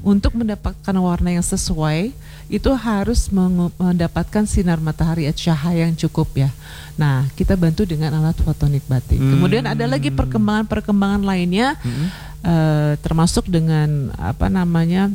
Untuk mendapatkan warna yang sesuai itu harus mendapatkan sinar matahari atau cahaya yang cukup ya. Nah, kita bantu dengan alat fotonik batik. Kemudian ada lagi perkembangan lainnya, termasuk dengan apa namanya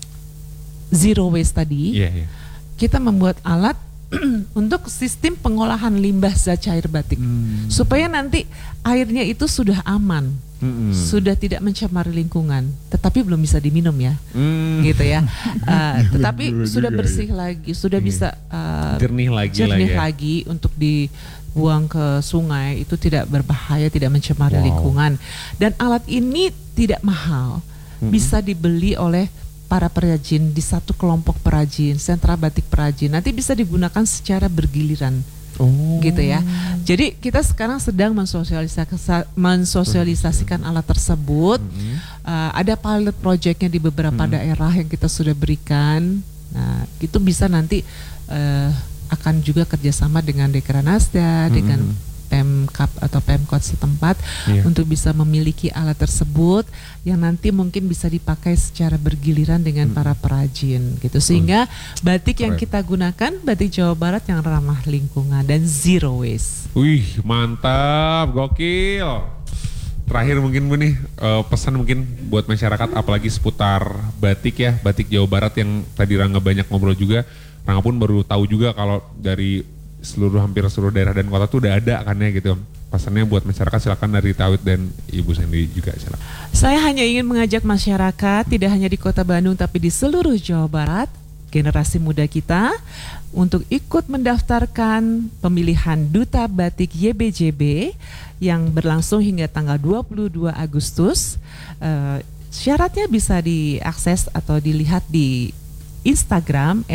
zero waste tadi. Kita membuat alat untuk sistem pengolahan limbah zat cair batik, supaya nanti airnya itu sudah aman, sudah tidak mencemari lingkungan, tetapi belum bisa diminum ya, gitu ya. Tetapi sudah bersih lagi, sudah bisa jernih lagi untuk dibuang ke sungai, itu tidak berbahaya, tidak mencemari lingkungan. Dan alat ini tidak mahal, bisa dibeli oleh para perajin di satu kelompok perajin, sentra batik perajin. Nanti bisa digunakan secara bergiliran, gitu ya. Jadi kita sekarang sedang mensosialisasikan alat tersebut. Ada pilot projectnya di beberapa daerah yang kita sudah berikan. Nah, itu bisa nanti akan juga kerjasama dengan Dekranasda, dengan Pemkap atau Pemkot setempat untuk bisa memiliki alat tersebut yang nanti mungkin bisa dipakai secara bergiliran dengan para perajin gitu, sehingga batik yang kita gunakan batik Jawa Barat yang ramah lingkungan dan zero waste. Wih, mantap, gokil. Terakhir mungkin Bu nih, pesan mungkin buat masyarakat apalagi seputar batik ya, batik Jawa Barat yang tadi Rangga banyak ngobrol juga. Rangga pun baru tahu juga kalau dari hampir seluruh daerah dan kota tuh udah ada kan ya gitu. Pesannya buat masyarakat silakan dari Tawit dan Ibu Sandy juga silakan. Saya hanya ingin mengajak masyarakat tidak hanya di Kota Bandung tapi di seluruh Jawa Barat, generasi muda kita untuk ikut mendaftarkan pemilihan Duta Batik YBJB yang berlangsung hingga tanggal 22 Agustus. Syaratnya bisa diakses atau dilihat di Instagram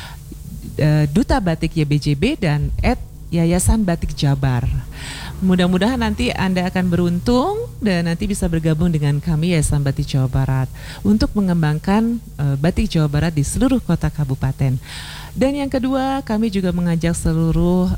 Duta Batik YBJB dan Yayasan Batik Jabar. Mudah-mudahan nanti Anda akan beruntung dan nanti bisa bergabung dengan kami Yayasan Batik Jawa Barat untuk mengembangkan batik Jawa Barat di seluruh kota kabupaten. Dan yang kedua, kami juga mengajak seluruh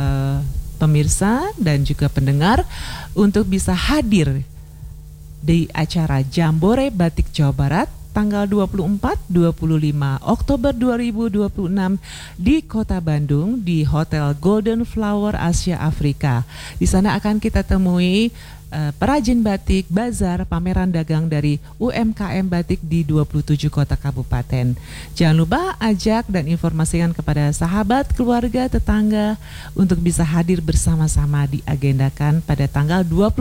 pemirsa dan juga pendengar untuk bisa hadir di acara Jambore Batik Jawa Barat tanggal 24-25 Oktober 2026 di Kota Bandung di Hotel Golden Flower Asia Afrika. Di sana akan kita temui perajin batik, bazar, pameran dagang dari UMKM batik di 27 kota kabupaten. Jangan lupa ajak dan informasikan kepada sahabat, keluarga, tetangga untuk bisa hadir bersama-sama diagendakan pada tanggal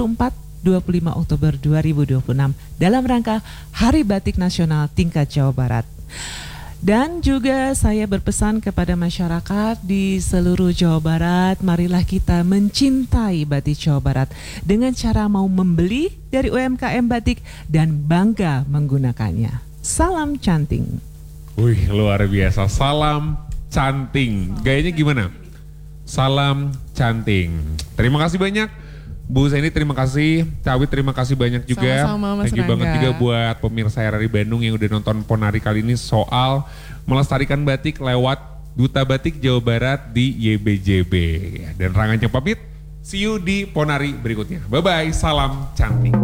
25 Oktober 2026 dalam rangka Hari Batik Nasional tingkat Jawa Barat. Dan juga saya berpesan kepada masyarakat di seluruh Jawa Barat, marilah kita mencintai batik Jawa Barat dengan cara mau membeli dari UMKM batik dan bangga menggunakannya. Salam canting. Wih, luar biasa. Salam canting. Gayanya gimana? Salam canting. Terima kasih banyak Bu Sandy, terima kasih. Tawit, terima kasih banyak juga. Sama-sama, Mas Thank you Rangga. banget juga buat pemirsa RRI Bandung yang udah nonton Ponari kali ini soal melestarikan batik lewat Duta Batik Jawa Barat di YBJB. Dan Rangga pamit, see you di Ponari berikutnya. Bye-bye, salam cantik.